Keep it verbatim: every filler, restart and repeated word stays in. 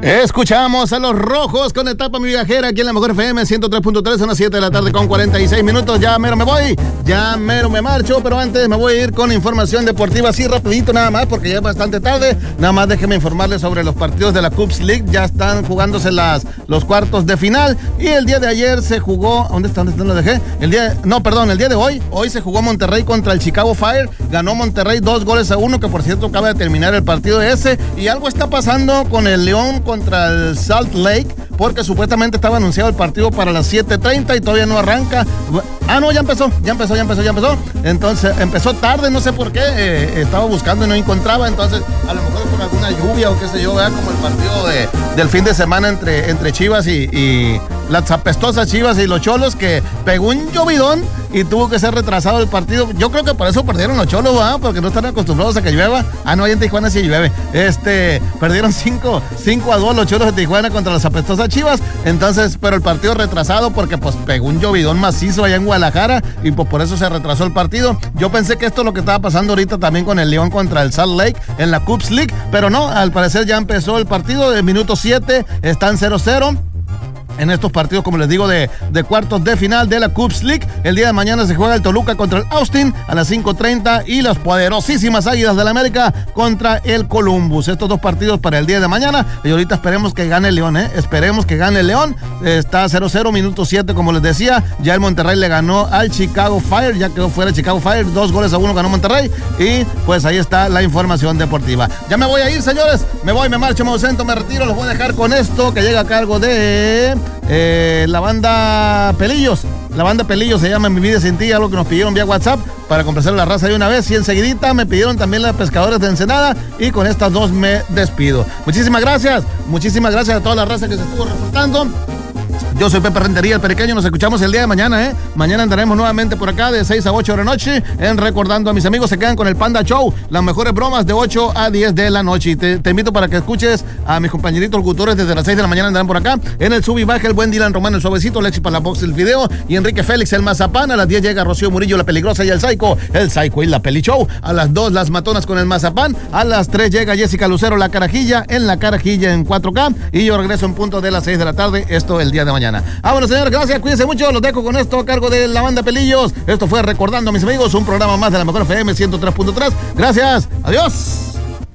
Escuchamos a los Rojos con Etapa Mi Viajera aquí en la Mejor F M ciento tres punto tres, son las siete de la tarde con cuarenta y seis minutos. Ya mero me voy, ya mero me marcho, pero antes me voy a ir con información deportiva así rapidito nada más porque ya es bastante tarde. Nada más déjenme informarles sobre los partidos de la Cups League. Ya están jugándose las, los cuartos de final y el día de ayer se jugó, ¿dónde está? ¿Dónde lo dejé? El día, no, perdón, el día de hoy, hoy se jugó Monterrey contra el Chicago Fire. Ganó Monterrey dos goles a uno, que por cierto acaba de terminar el partido ese. Y algo está pasando con el León contra el Salt Lake, porque supuestamente estaba anunciado el partido para las siete treinta y todavía no arranca. Ah, no, ya empezó, ya empezó, ya empezó, ya empezó. Entonces, empezó tarde, no sé por qué. Eh, estaba buscando y no encontraba. Entonces, a lo mejor por alguna lluvia o qué sé yo, ¿verdad? Como el partido de, del fin de semana entre, entre Chivas y, y las apestosas Chivas y los Cholos, que pegó un llovidón y tuvo que ser retrasado el partido. Yo creo que por eso perdieron los Cholos, ¿verdad? Porque no están acostumbrados a que llueva. Ah, no, ahí en Tijuana sí llueve. Este, perdieron cinco a dos los Cholos de Tijuana contra las apestosas Chivas. Entonces, pero el partido retrasado porque pues pegó un llovidón macizo allá en Guadalajara y pues por eso se retrasó el partido. Yo pensé que esto es lo que estaba pasando ahorita también con el León contra el Salt Lake en la Cups League, pero no, al parecer ya empezó el partido. De minuto siete están cero cero. En estos partidos, como les digo, de, de cuartos de final de la Cups League. El día de mañana se juega el Toluca contra el Austin a las cinco treinta y las poderosísimas Águilas del la América contra el Columbus. Estos dos partidos para el día de mañana. Y ahorita esperemos que gane el León, ¿eh? Esperemos que gane el León. Está cero cero, minuto siete, como les decía. Ya el Monterrey le ganó al Chicago Fire. Ya quedó fuera el Chicago Fire. Dos goles a uno ganó Monterrey. Y pues ahí está la información deportiva. Ya me voy a ir, señores. Me voy, me marcho, me ausento, me retiro. Los voy a dejar con esto que llega a cargo de... Eh, la banda Pelillos, la banda Pelillos se llama Mi Vida Sin Ti, algo que nos pidieron vía WhatsApp para complacer la raza de una vez. Y enseguidita me pidieron también las Pescadores de Ensenada y con estas dos me despido. Muchísimas gracias, muchísimas gracias a toda la raza que se estuvo reportando. Yo soy Pepe Rentería, el Periqueño. Nos escuchamos el día de mañana, ¿eh? Mañana andaremos nuevamente por acá de seis a ocho de la noche en Recordando a mis amigos. Se quedan con el Panda Show, las mejores bromas de ocho a diez de la noche. Y te, te invito para que escuches a mis compañeritos locutores desde las seis de la mañana. Andarán por acá en el sub y baja el buen Dylan Román, el suavecito, Lexi Palabox, el video y Enrique Félix, el mazapán. A las diez llega Rocío Murillo, la peligrosa y el Psycho, el Psycho y la Peli Show. A las dos las matonas con el mazapán. A las tres llega Jessica Lucero, la carajilla, en la carajilla en cuatro K. Y yo regreso en punto de las seis de la tarde. Esto el día de mañana. Ah, bueno, señores, gracias, cuídense mucho. Los dejo con esto a cargo de la banda Pelillos. Esto fue Recordando a mis amigos, un programa más de la Mejor F M ciento tres punto tres. Gracias, adiós.